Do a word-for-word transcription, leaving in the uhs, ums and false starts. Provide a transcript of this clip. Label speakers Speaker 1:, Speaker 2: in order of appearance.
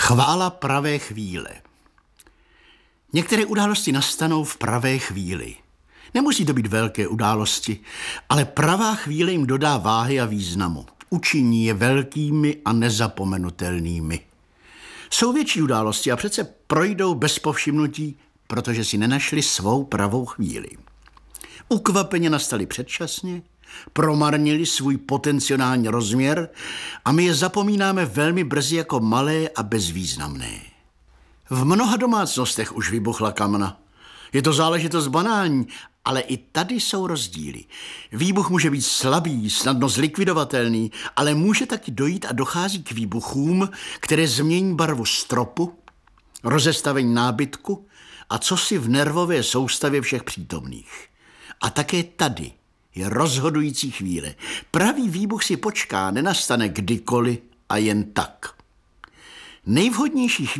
Speaker 1: Chvála pravé chvíle. Některé události nastanou v pravé chvíli. Nemusí to být velké události, ale pravá chvíle jim dodá váhy a významu. Učiní je velkými a nezapomenutelnými. Jsou větší události a přece projdou bez povšimnutí, protože si nenašli svou pravou chvíli. Ukvapeně nastali předčasně, promarnili svůj potenciální rozměr a my je zapomínáme velmi brzy jako malé a bezvýznamné. V mnoha domácnostech už vybuchla kamna. Je to záležitost banální, ale i tady jsou rozdíly. Výbuch může být slabý, snadno zlikvidovatelný, ale může taky dojít a dochází k výbuchům, které změní barvu stropu, rozestavení nábytku a cosi v nervové soustavě všech přítomných. A také tady je rozhodující chvíle. Pravý výbuch si počká, nenastane kdykoliv a jen tak. Nejvhodnější chvíle